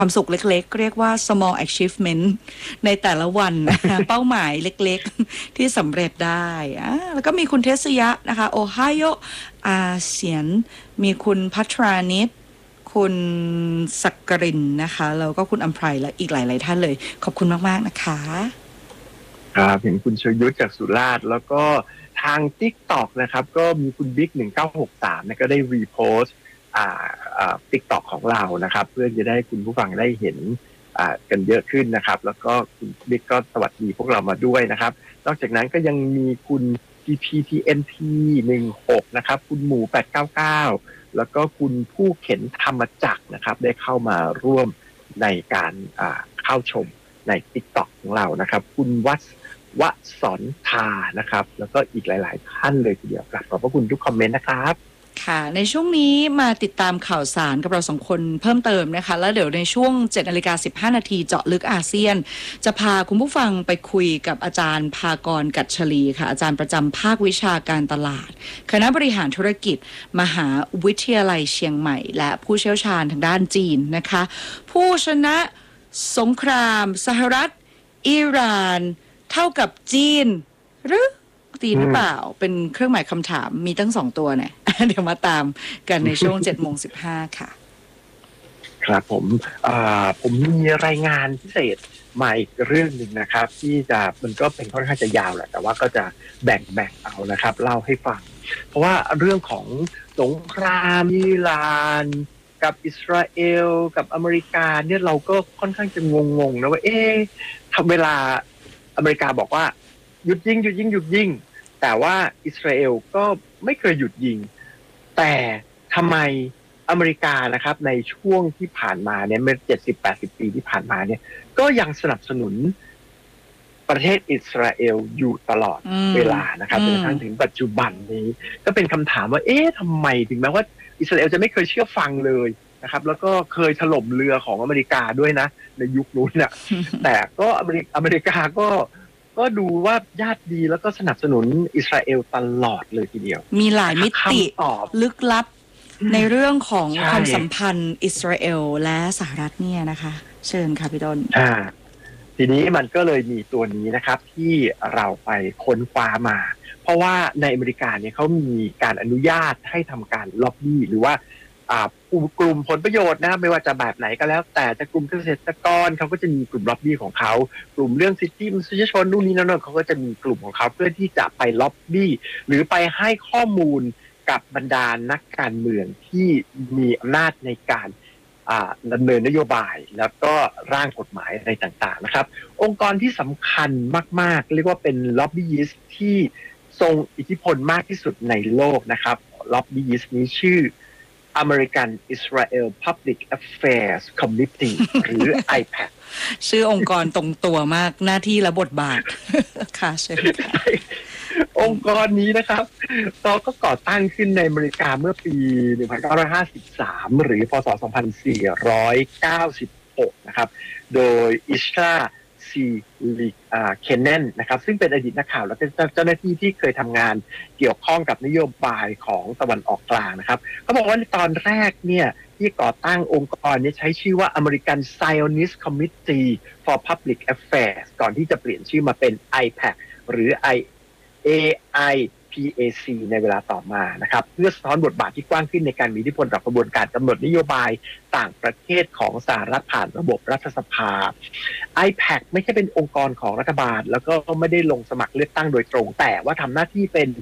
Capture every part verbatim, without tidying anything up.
ความสุขเล็กๆเรียกว่า small achievement ในแต่ละวันนะคะเป้าหมายเล็กๆที่สำเร็จได้อ่าแล้วก็มีคุณเทสยะนะคะโอไฮโออาเซียนมีคุณพัทรานิตคุณสักกรินนะคะแล้วก็คุณอัมไพรและอีกหลายๆท่านเลยขอบคุณมากๆนะคะครับเห็นคุณชยุทธจากสุราษฎร์แล้วก็ทาง TikTok นะครับก็มีคุณบิ๊กหนึ่งเก้าหกสามนะก็ได้รีโพสต์อ่าอ่า TikTok ของเรานะครับเพื่อจะได้คุณผู้ฟังได้เห็นอ่ากันเยอะขึ้นนะครับแล้วก็คุณบิ๊กก็สวัสดีพวกเรามาด้วยนะครับนอกจากนั้นก็ยังมีคุณ พี พี ที เอ็น ที หนึ่งหกนะครับคุณหมูแปดเก้าเก้าแล้วก็คุณผู้เข็นธรรมจักรนะครับได้เข้ามาร่วมในการอ่าเข้าชมใน TikTok ของเรานะครับคุณวัชวสอนทานะครับแล้วก็อีกหลายๆท่านเลยทีเดียวครับขอบพระคุณทุกคอมเมนต์นะครับค่ะในช่วงนี้มาติดตามข่าวสารกับเราสองคนเพิ่มเติมนะคะแล้วเดี๋ยวในช่วง เจ็ดนาฬิกาสิบห้านาทีเจาะลึกอาเซียนจะพาคุณผู้ฟังไปคุยกับอาจารย์ภากรกัจฉลีค่ะอาจารย์ประจำภาควิชาการตลาดคณะบริหารธุรกิจมหาวิทยาลัยเชียงใหม่และผู้เชี่ยวชาญทางด้านจีนนะคะผู้ชนะสงครามสหรัฐอิหร่านเท่ากับจีนหรือจีนหรือเปล่าเป็นเครื่องหมายคำถามมีตั้งสองตัวเนี่ย เดี๋ยวมาตามกันในช่วง เจ็ดโมงสิบห้า ค่ะครับผมผมมีรายงานพิเศษมาอีกเรื่องหนึ่งนะครับที่จะมันก็เป็นค่อนข้างจะยาวแหละแต่ว่าก็จะแบ่งแบ่งเอานะครับเล่าให้ฟังเพราะว่าเรื่องของสงครามอิหร่านกับอิสราเอลกับอเมริกาเนี่ยเราก็ค่อนข้างจะงงๆนะว่าเอ๊ะทำเวลาอเมริกาบอกว่าหยุดยิงหยุดยิงหยุดยิงแต่ว่าอิสราเอลก็ไม่เคยหยุดยิงแต่ทำไมอเมริกานะครับในช่วงที่ผ่านมาเนี่ยเมื่อ เจ็ดสิบ แปดสิบ ปีที่ผ่านมาเนี่ยก็ยังสนับสนุนประเทศอิสราเอลอยู่ตลอดเวลานะครับจนกระทั่งถึงปัจจุบันนี้ก็เป็นคำถามว่าเอ๊ะทำไมถึงแม้ว่าอิสราเอลจะไม่เคยเชื่อฟังเลยนะครับแล้วก็เคยถล่มเรือของอเมริกาด้วยนะในยุคนู้นน่ะ แต่ก็อเมริกาอเมริกาก็ก็ดูว่าญาติดีแล้วก็สนับสนุนอิสราเอลตลอดเลยทีเดียวมีหลายมิติลึกลับในเรื่องของความสัมพันธ์อิสราเอลและสหรัฐเนี่ยนะคะเชิญค่ะพี่ต้นอ่าทีนี้มันก็เลยมีตัวนี้นะครับที่เราไปค้นคว้ามาเพราะว่าในอเมริกาเนี่ยเขามีการอนุญาตให้ทำการล็อบบี้หรือว่ากลุ่มผลประโยชน์นะไม่ว่าจะแบบไหนก็แล้วแต่จะกลุ่มเกษตรกรเขาก็จะมีกลุ่มล็อบบี้ของเขากลุ่มเรื่องสิทธิมนุษยชนนู่นนี่นั่นเขาก็จะมีกลุ่มของเขาเพื่อที่จะไปล็อบบี้หรือไปให้ข้อมูลกับบรรดานักการเมืองที่มีอำนาจในการดำเนินนโยบายแล้วก็ร่างกฎหมายอะไรต่างๆนะครับองค์กรที่สำคัญมากๆเรียกว่าเป็นล็อบบี้ยิสต์ที่ทรงอิทธิพลมากที่สุดในโลกนะครับล็อบบี้ยิสต์นี้ชื่อAmerican Israel Public Affairs Committee หรือ ไอ พี เอ ซีชื่อองค์กรตรงตัวมากหน้าที่และบทบาท ค่ะเชิญค่ะองค์กรนี้นะครับก็ก็ก่อตั้งขึ้นในอเมริกาเมื่อปี หนึ่งพันเก้าร้อยห้าสิบสาม หรือพ.ศ. สองพันสี่ร้อยเก้าสิบหกนะครับโดยอิชราซีลิเคนเนนนะครับซึ่งเป็นอดีตนักข่าวและเป็นเจ้าหน้าที่ที่เคยทำงานเกี่ยวข้องกับนโยบายของตะวันออกกลางนะครับเขาบอกว่าในตอนแรกเนี่ยที่ก่อตั้งองค์กรนี้ใช้ชื่อว่า American Zionist Committee for Public Affairs ก่อนที่จะเปลี่ยนชื่อมาเป็น ไอ พี เอ ซี หรือ เอ ไอ พี เอ ซี ในเวลาต่อมานะครับเพื่อสะท้อนบทบาทที่กว้างขึ้นในการมีอิทธิพลต่อกระบวนการกำหนดนโยบายต่างประเทศของสหรัฐผ่านระบบรัฐสภา ไอ พี เอ ซี ไม่ใช่เป็นองค์กรของรัฐบาลแล้วก็ไม่ได้ลงสมัครเลือกตั้งโดยตรงแต่ว่าทำหน้าที่เป็น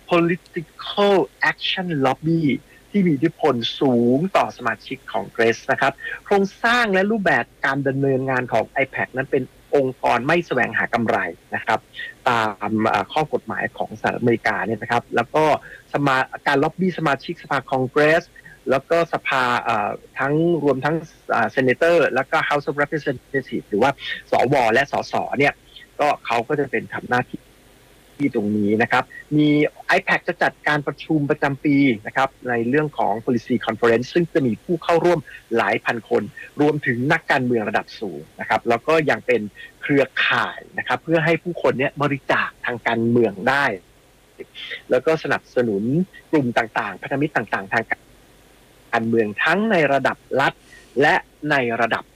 political action lobby ที่มีอิทธิพลสูงต่อสมาชิกของเกรสนะครับโครงสร้างและรูปแบบการดำเนินงานของ ไอ พี เอ ซี นั้นเป็นองค์กรไม่แสวงหากำไรนะครับตามข้อกฎหมายของสหรัฐอเมริกาเนี่ยนะครับแล้วก็สมาการล็อบบี้สมาชิกสภาคองเกรสแล้วก็สภาทั้งรวมทั้งเซเนเตอร์แล้วก็ House of Representatives หรือว่าสวและสสเนี่ยก็เขาก็จะเป็นทำหน้าที่ที่ตรงนี้นะครับมี ไอ พี เอ ซี จะจัดการประชุมประจำปีนะครับในเรื่องของ policy conference ซึ่งจะมีผู้เข้าร่วมหลายพันคนรวมถึงนักการเมืองระดับสูงนะครับแล้วก็ยังเป็นเครือข่ายนะครับเพื่อให้ผู้คนเนี่ยบริจาคทางการเมืองได้แล้วก็สนับสนุนกลุ่มต่างๆพันธมิตรต่างๆทางการเมืองทั้งในระดับรัฐและในระดับ